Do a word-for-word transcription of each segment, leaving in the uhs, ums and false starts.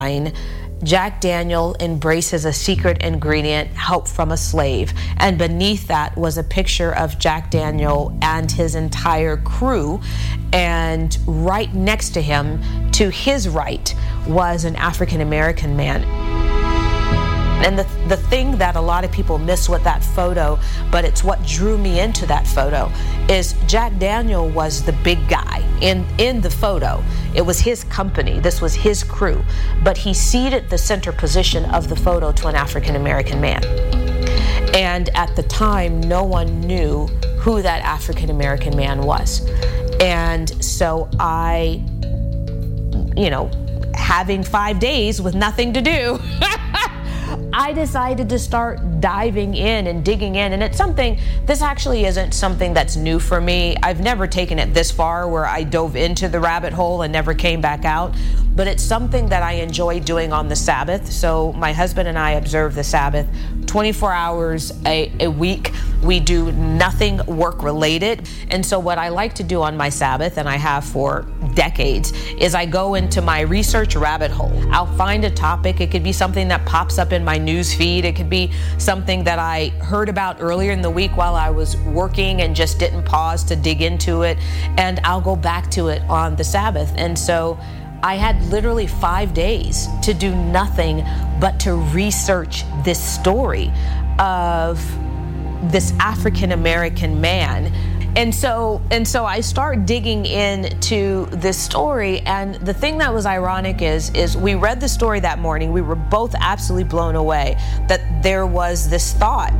Jack Daniel embraces a secret ingredient, help from a slave. And beneath that was a picture of Jack Daniel and his entire crew. And right next to him, to his right, was an African-American man. And the, the thing that a lot of people miss with that photo, but it's what drew me into that photo, is Jack Daniel was the big guy in, in the photo. It was his company. This was his crew. But he ceded the center position of the photo to an African-American man. And at the time, no one knew who that African-American man was. And so I, you know, having five days with nothing to do, I decided to start diving in and digging in. And it's something, this actually isn't something that's new for me. I've never taken it this far where I dove into the rabbit hole and never came back out. But it's something that I enjoy doing on the Sabbath. So my husband and I observe the Sabbath twenty-four hours a, a week. We do nothing work related. And so what I like to do on my Sabbath, and I have for decades, is I go into my research rabbit hole. I'll find a topic. It could be something that pops up in my news feed. It could be something that I heard about earlier in the week while I was working and just didn't pause to dig into it. And I'll go back to it on the Sabbath. And so I had literally five days to do nothing but to research this story of this African-American man. And so and so I start digging into this story, and the thing that was ironic is is we read the story that morning. We were both absolutely blown away that there was this thought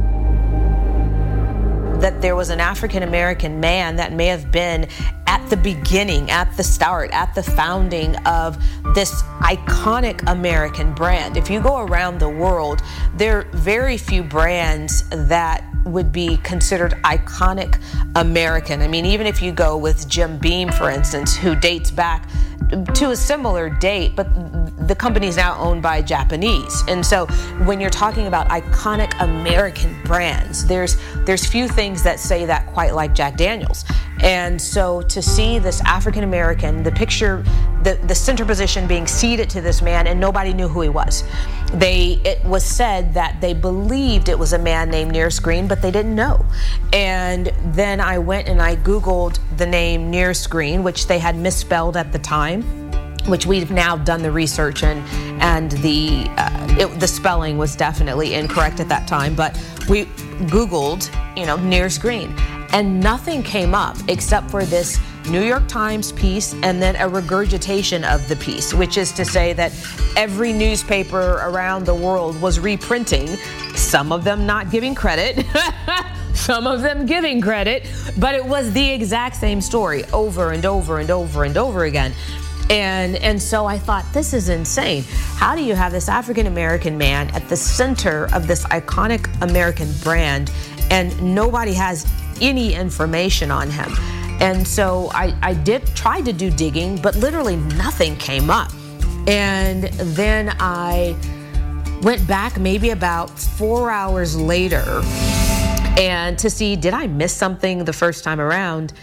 that there was an African-American man that may have been at the beginning, at the start, at the founding of this iconic American brand. If you go around the world, there are very few brands that would be considered iconic American. I mean, even if you go with Jim Beam, for instance, who dates back to a similar date, but the company is now owned by Japanese. And so when you're talking about iconic American brands, there's there's few things that say that quite like Jack Daniel's. And so to see this African American, the picture, the, the center position being ceded to this man, and nobody knew who he was. They, it was said that they believed it was a man named Nearest Green, but they didn't know. And then I went and I Googled the name Nearest Green, which they had misspelled at the time, which we've now done the research, and and the uh, it, the spelling was definitely incorrect at that time. But we Googled, you know, Nearest Green, and nothing came up except for this New York Times piece and then a regurgitation of the piece, which is to say that every newspaper around the world was reprinting, some of them not giving credit, some of them giving credit, but it was the exact same story over and over and over and over again. And and so I thought, this is insane. How do you have this African-American man at the center of this iconic American brand and nobody has any information on him? And so I, I did try to do digging, but literally nothing came up. And then I went back maybe about four hours later and to see, did I miss something the first time around?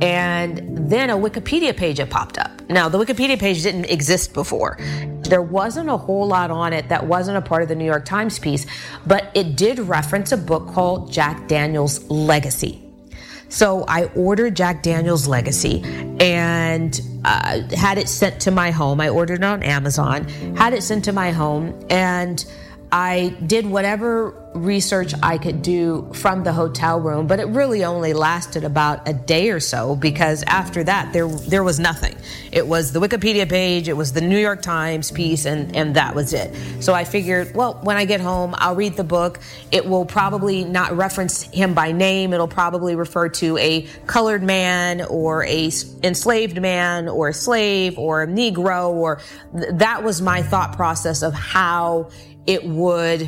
And then a Wikipedia page had popped up. Now, the Wikipedia page didn't exist before. There wasn't a whole lot on it that wasn't a part of the New York Times piece, but it did reference a book called Jack Daniel's Legacy. So I ordered Jack Daniel's Legacy and uh, had it sent to my home. I ordered it on Amazon, had it sent to my home, and I did whatever research I could do from the hotel room, but it really only lasted about a day or so, because after that there there was nothing. It was the Wikipedia page, it was the New York Times piece, and, and that was it. So I figured, well, when I get home, I'll read the book. It will probably not reference him by name. It'll probably refer to a colored man or a enslaved man or a slave or a Negro, or th- that was my thought process of how it would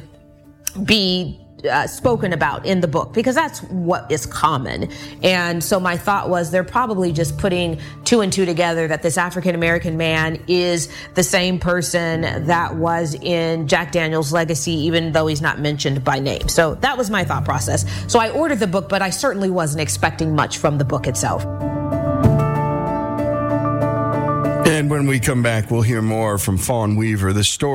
be uh, spoken about in the book, because that's what is common. And so my thought was they're probably just putting two and two together, that this African-American man is the same person that was in Jack Daniel's Legacy, even though he's not mentioned by name. So that was my thought process. So I ordered the book, but I certainly wasn't expecting much from the book itself. And when we come back, we'll hear more from Fawn Weaver. The story